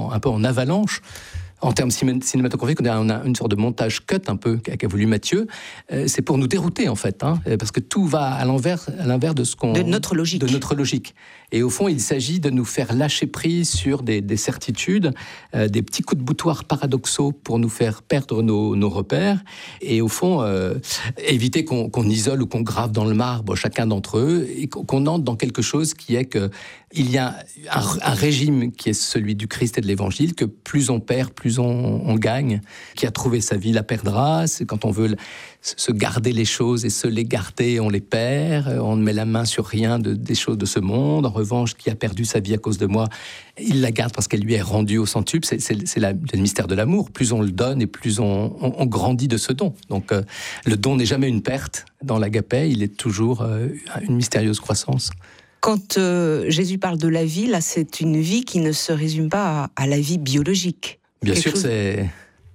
un peu en avalanche. En termes cinématographiques, on a une sorte de montage cut un peu qu'a voulu Matthieu. C'est pour nous dérouter en fait, parce que tout va à l'envers de notre logique. Et au fond, il s'agit de nous faire lâcher prise sur des certitudes, des petits coups de boutoir paradoxaux pour nous faire perdre nos repères. Et au fond, éviter qu'on isole ou qu'on grave dans le marbre chacun d'entre eux, et qu'on entre dans quelque chose qui est que il y a un régime qui est celui du Christ et de l'Évangile, que plus on perd, plus on gagne. Qui a trouvé sa vie la perdra. C'est quand on veut se garder les choses et se les garder, on les perd. On ne met la main sur rien des choses de ce monde. En revanche, qui a perdu sa vie à cause de moi, il la garde parce qu'elle lui est rendue au centuple. C'est le mystère de l'amour. Plus on le donne et plus on grandit de ce don. Donc le don n'est jamais une perte. Dans l'agapé, il est toujours une mystérieuse croissance. Quand Jésus parle de la vie, là, c'est une vie qui ne se résume pas à la vie biologique. Bien sûr, c'est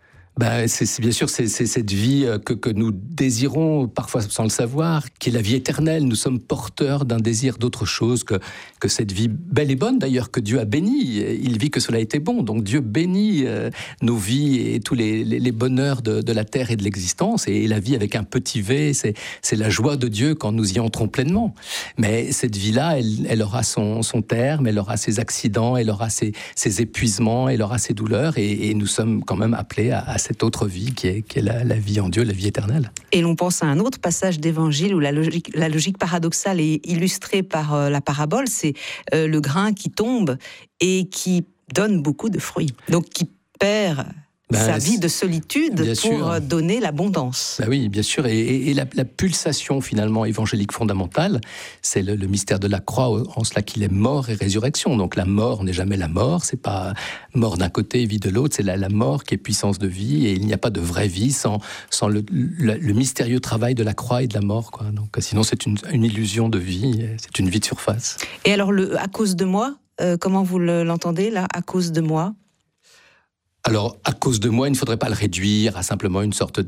cette vie que nous désirons, parfois sans le savoir, qui est la vie éternelle. Nous sommes porteurs d'un désir d'autre chose que cette vie belle et bonne, d'ailleurs, que Dieu a bénie. Il vit que cela était bon. Donc Dieu bénit nos vies et tous les bonheurs de la terre et de l'existence. Et la vie avec un petit v, c'est la joie de Dieu quand nous y entrons pleinement. Mais cette vie-là, elle aura son terme, elle aura ses accidents, elle aura ses épuisements, elle aura ses douleurs. Et nous sommes quand même appelés à cette autre vie qui est la vie en Dieu, la vie éternelle. Et l'on pense à un autre passage d'évangile où la logique paradoxale est illustrée par la parabole, c'est le grain qui tombe et qui donne beaucoup de fruits. Donc qui perd sa vie de solitude pour donner l'abondance. Oui, bien sûr. Et la pulsation, finalement, évangélique fondamentale, c'est le mystère de la croix, en cela qu'il est mort et résurrection. Donc la mort n'est jamais la mort, c'est pas mort d'un côté et vie de l'autre, c'est la mort qui est puissance de vie, et il n'y a pas de vraie vie sans le mystérieux travail de la croix et de la mort, quoi. Donc sinon, c'est une illusion de vie, c'est une vie de surface. Et alors, à cause de moi, comment vous l'entendez, là, à cause de moi ? Alors, à cause de moi, il ne faudrait pas le réduire à simplement une sorte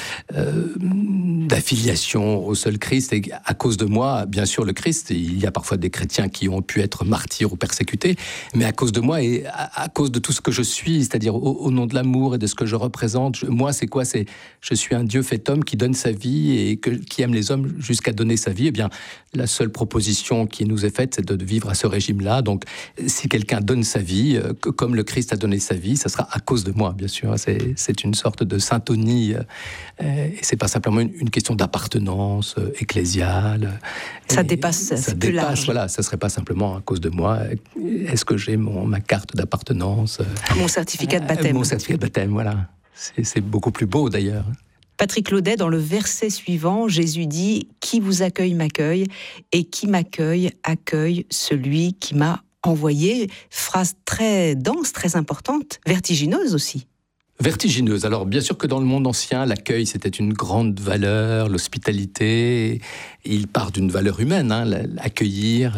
d'affiliation au seul Christ. Et à cause de moi, bien sûr, le Christ, il y a parfois des chrétiens qui ont pu être martyrs ou persécutés, mais à cause de moi et à cause de tout ce que je suis, c'est-à-dire au nom de l'amour et de ce que je représente. Moi, c'est quoi ? Je suis un Dieu fait homme qui donne sa vie et qui aime les hommes jusqu'à donner sa vie. Eh bien, la seule proposition qui nous est faite, c'est de vivre à ce régime-là. Donc, si quelqu'un donne sa vie, comme le Christ a donné sa vie, ça sera à cause de moi, bien sûr. C'est une sorte de syntonie. Et c'est pas simplement une question d'appartenance ecclésiale. Ça dépasse. Ça dépasse. Voilà, ça serait pas simplement à cause de moi. Est-ce que j'ai ma carte d'appartenance, mon certificat de baptême. Mon certificat de baptême, voilà. C'est beaucoup plus beau d'ailleurs. Patrick Laudet, dans le verset suivant, Jésus dit « Qui vous accueille m'accueille, et qui m'accueille accueille celui qui m'a envoyé ». Phrase très dense, très importante, vertigineuse aussi. Vertigineuse. Alors, bien sûr que dans le monde ancien, l'accueil, c'était une grande valeur, l'hospitalité. Il part d'une valeur humaine, l'accueillir.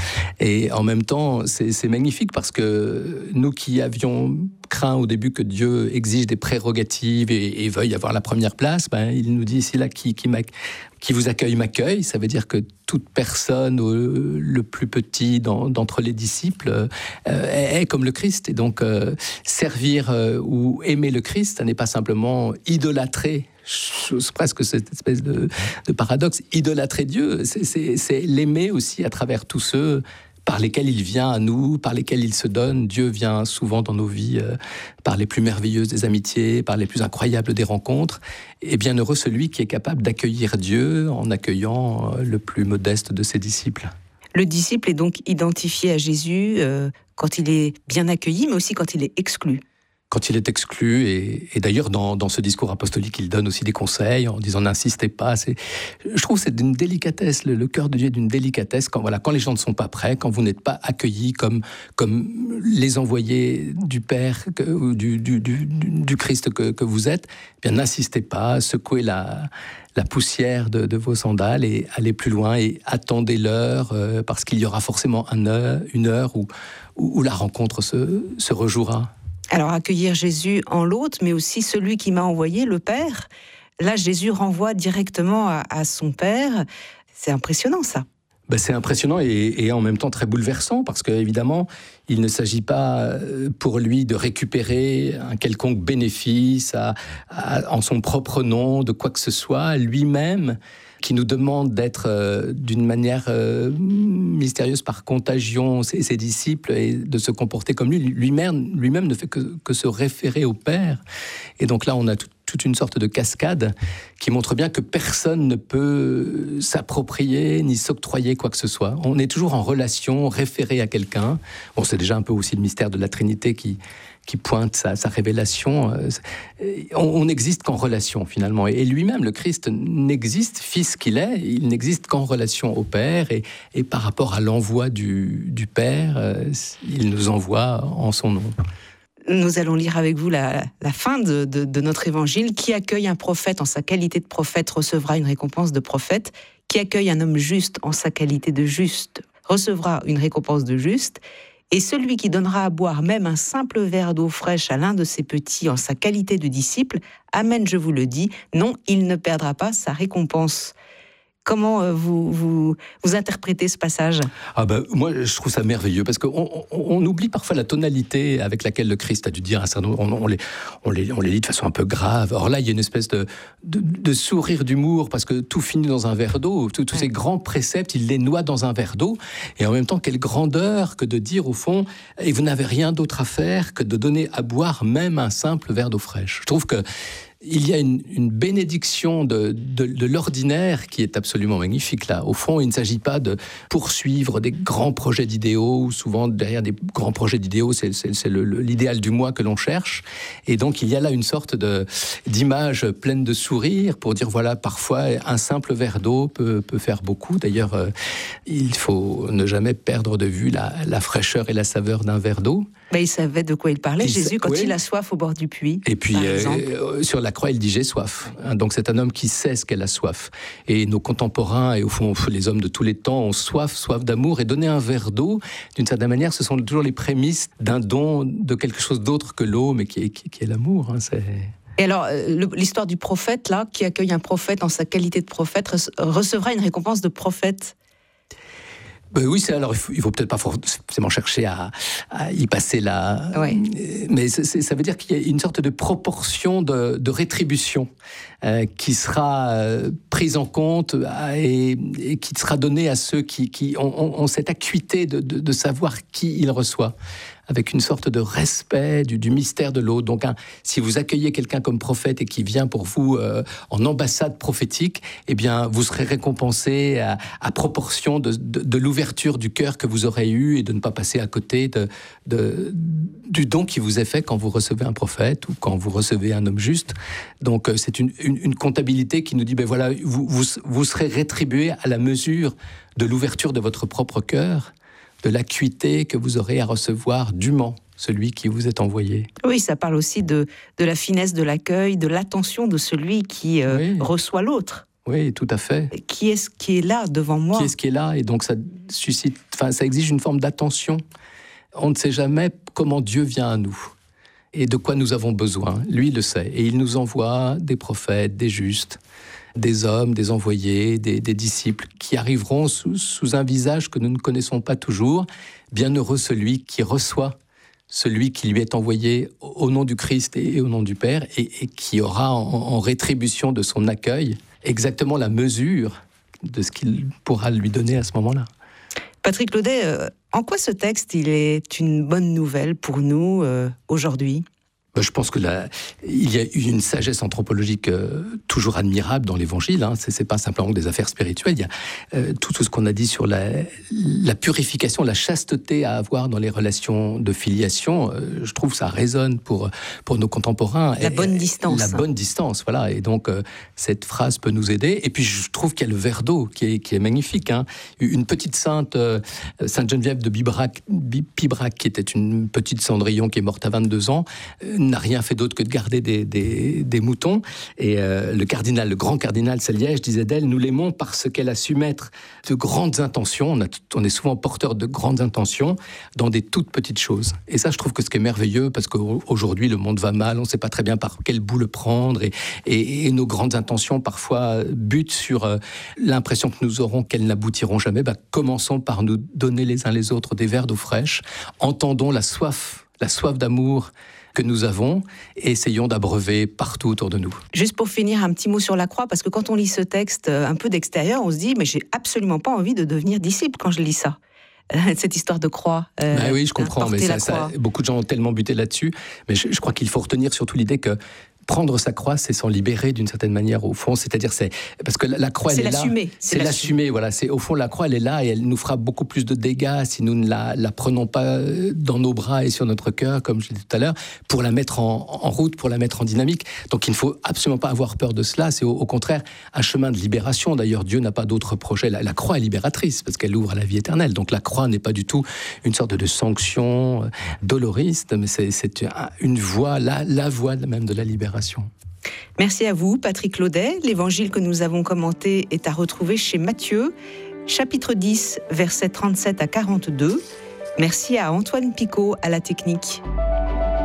Et en même temps, c'est magnifique parce que nous qui avions craint au début que Dieu exige des prérogatives et veuille avoir la première place, il nous dit ici, là, qui vous accueille m'accueille. Ça veut dire que toute personne, le plus petit d'entre les disciples, est comme le Christ. Et donc, servir ou aimer le Christ, ça n'est pas simplement idolâtrer, presque cette espèce de paradoxe, idolâtrer Dieu, c'est l'aimer aussi à travers tous ceux par lesquels il vient à nous, par lesquels il se donne. Dieu vient souvent dans nos vies par les plus merveilleuses des amitiés, par les plus incroyables des rencontres. Et bienheureux celui qui est capable d'accueillir Dieu en accueillant le plus modeste de ses disciples. Le disciple est donc identifié à Jésus quand il est bien accueilli, mais aussi quand il est exclu. Quand il est exclu, et d'ailleurs dans ce discours apostolique, il donne aussi des conseils en disant n'insistez pas. Je trouve que c'est d'une délicatesse, le cœur de Dieu est d'une délicatesse quand les gens ne sont pas prêts, quand vous n'êtes pas accueillis comme les envoyés du Père ou du Christ que vous êtes, eh bien n'insistez pas, secouez la poussière de vos sandales et allez plus loin et attendez l'heure parce qu'il y aura forcément une heure où la rencontre se rejouera. Alors, accueillir Jésus en l'autre, mais aussi celui qui m'a envoyé, le Père. Là, Jésus renvoie directement à son Père. C'est impressionnant, ça. C'est impressionnant et en même temps très bouleversant, parce qu'évidemment, il ne s'agit pas pour lui de récupérer un quelconque bénéfice en son propre nom, de quoi que ce soit. Lui-même, qui nous demande d'être d'une manière mystérieuse par contagion ses disciples et de se comporter comme lui-même ne fait que se référer au Père. Et donc là, on a toute une sorte de cascade qui montre bien que personne ne peut s'approprier ni s'octroyer quoi que ce soit. On est toujours en relation, référé à quelqu'un. Bon, c'est déjà un peu aussi le mystère de la Trinité qui pointe sa révélation. On n'existe qu'en relation, finalement. Et lui-même, le Christ, n'existe, fils qu'il est, il n'existe qu'en relation au Père. Et par rapport à l'envoi du Père, il nous envoie en son nom. Nous allons lire avec vous la fin de notre évangile. Qui accueille un prophète en sa qualité de prophète recevra une récompense de prophète. Qui accueille un homme juste en sa qualité de juste recevra une récompense de juste. Et celui qui donnera à boire même un simple verre d'eau fraîche à l'un de ses petits en sa qualité de disciple, amen, je vous le dis, non, il ne perdra pas sa récompense. Comment vous interprétez ce passage ? Moi, je trouve ça merveilleux, parce qu'on oublie parfois la tonalité avec laquelle le Christ a dû dire un certain nombre. On les lit de façon un peu grave. Or là, il y a une espèce de sourire d'humour, parce que tout finit dans un verre d'eau. Tous ces grands préceptes, il les noie dans un verre d'eau. Et en même temps, quelle grandeur que de dire, au fond, et vous n'avez rien d'autre à faire que de donner à boire même un simple verre d'eau fraîche. Je trouve que il y a une bénédiction de l'ordinaire qui est absolument magnifique là. Au fond, il ne s'agit pas de poursuivre des grands projets d'idéaux. Souvent, derrière des grands projets d'idéaux, c'est l'idéal du moi que l'on cherche. Et donc, il y a là une sorte d'image pleine de sourire pour dire, voilà, parfois, un simple verre d'eau peut faire beaucoup. D'ailleurs, il faut ne jamais perdre de vue la fraîcheur et la saveur d'un verre d'eau. Il savait de quoi il parlait, Jésus, quand il a soif au bord du puits. Et puis, sur la croix, il dit « j'ai soif ». Donc, c'est un homme qui sait ce qu'elle a soif. Et nos contemporains, et au fond, les hommes de tous les temps, ont soif d'amour. Et donner un verre d'eau, d'une certaine manière, ce sont toujours les prémices d'un don de quelque chose d'autre que l'eau, mais qui est l'amour. Et alors, l'histoire du prophète, là, qui accueille un prophète en sa qualité de prophète, recevra une récompense de prophète. Oui, alors il faut peut-être pas forcément chercher à y passer là. Oui. Mais ça veut dire qu'il y a une sorte de proportion de rétribution qui sera prise en compte et qui sera donnée à ceux qui ont cette acuité de savoir qui ils reçoivent, avec une sorte de respect du mystère de l'autre. Donc, si vous accueillez quelqu'un comme prophète et qui vient pour vous en ambassade prophétique, eh bien, vous serez récompensé à proportion de l'ouverture du cœur que vous aurez eu et de ne pas passer à côté du don qui vous est fait quand vous recevez un prophète ou quand vous recevez un homme juste. Donc, c'est une comptabilité qui nous dit, voilà, vous serez rétribué à la mesure de l'ouverture de votre propre cœur, de l'acuité que vous aurez à recevoir dûment celui qui vous est envoyé. Oui, ça parle aussi de la finesse de l'accueil, de l'attention de celui qui reçoit l'autre. Oui, tout à fait. Qui est-ce qui est là devant moi ? Qui est-ce qui est là ? Et donc ça exige une forme d'attention. On ne sait jamais comment Dieu vient à nous et de quoi nous avons besoin. Lui, il le sait. Et il nous envoie des prophètes, des justes, des hommes, des envoyés, des disciples qui arriveront sous un visage que nous ne connaissons pas toujours. Bienheureux celui qui reçoit celui qui lui est envoyé au nom du Christ et au nom du Père, et qui aura en rétribution de son accueil exactement la mesure de ce qu'il pourra lui donner à ce moment-là. Patrick Laudet, en quoi ce texte il est une bonne nouvelle pour nous aujourd'hui ? Je pense que il y a une sagesse anthropologique toujours admirable dans l'Évangile. C'est pas simplement des affaires spirituelles. Il y a tout ce qu'on a dit sur la purification, la chasteté à avoir dans les relations de filiation. Je trouve que ça résonne pour nos contemporains. La bonne distance. La bonne distance, voilà. Et donc, cette phrase peut nous aider. Et puis, je trouve qu'il y a le verre d'eau qui est magnifique. Une petite sainte, Sainte Geneviève de Pibrac, qui était une petite Cendrillon qui est morte à 22 ans, n'a rien fait d'autre que de garder des moutons. Et le grand cardinal Saliège disait d'elle, nous l'aimons parce qu'elle a su mettre de grandes intentions, on est souvent porteur de grandes intentions, dans des toutes petites choses. Et ça, je trouve que ce qui est merveilleux, parce qu'aujourd'hui, le monde va mal, on ne sait pas très bien par quel bout le prendre, et nos grandes intentions, parfois, butent sur l'impression que nous aurons qu'elles n'aboutiront jamais. Commençons par nous donner les uns les autres des verres d'eau fraîche, entendons la soif d'amour que nous avons, et essayons d'abreuver partout autour de nous. Juste pour finir, un petit mot sur la croix, parce que quand on lit ce texte un peu d'extérieur, on se dit, mais j'ai absolument pas envie de devenir disciple quand je lis ça. Cette histoire de croix. Oui, je comprends, mais beaucoup de gens ont tellement buté là-dessus, mais je crois qu'il faut retenir surtout l'idée que prendre sa croix, c'est s'en libérer d'une certaine manière au fond. C'est-à-dire, parce que la croix, elle est là. C'est l'assumer. Voilà. Au fond, la croix, elle est là et elle nous fera beaucoup plus de dégâts si nous ne la prenons pas dans nos bras et sur notre cœur, comme je l'ai dit tout à l'heure, pour la mettre en route, pour la mettre en dynamique. Donc, il ne faut absolument pas avoir peur de cela. C'est au contraire un chemin de libération. D'ailleurs, Dieu n'a pas d'autre projet. La croix est libératrice parce qu'elle ouvre à la vie éternelle. Donc, la croix n'est pas du tout une sorte de sanction doloriste, mais c'est une voie, la voie même de la libération. Merci à vous, Patrick Laudet. L'évangile que nous avons commenté est à retrouver chez Matthieu, chapitre 10, versets 37 à 42. Merci à Antoine Picot à la technique.